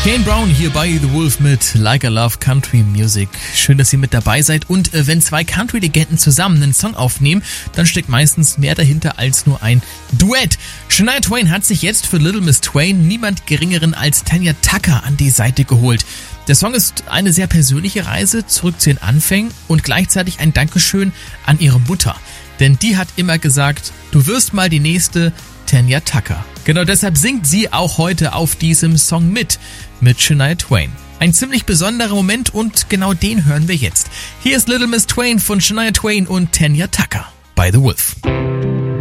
Kane Brown hier bei The Wolf mit Like I Love Country Music. Schön, dass ihr mit dabei seid. Und wenn zwei Country-Legenden zusammen einen Song aufnehmen, dann steckt meistens mehr dahinter als nur ein Duett. Shania Twain hat sich jetzt für Little Miss Twain niemand Geringeren als Tanya Tucker an die Seite geholt. Der Song ist eine sehr persönliche Reise zurück zu den Anfängen und gleichzeitig ein Dankeschön an ihre Mutter. Denn die hat immer gesagt, du wirst mal die nächste Tanya Tucker. Genau deshalb singt sie auch heute auf diesem Song mit Shania Twain. Ein ziemlich besonderer Moment und genau den hören wir jetzt. Hier ist Little Miss Twain von Shania Twain und Tanya Tucker bei The Wolf.